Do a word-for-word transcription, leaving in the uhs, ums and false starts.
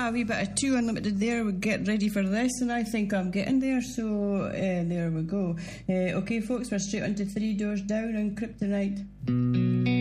a wee bit of Two Unlimited there. We get ready for this, and I think I'm getting there, so uh, there we go. Uh, okay, folks, we're straight on to Three Doors Down on Kryptonite.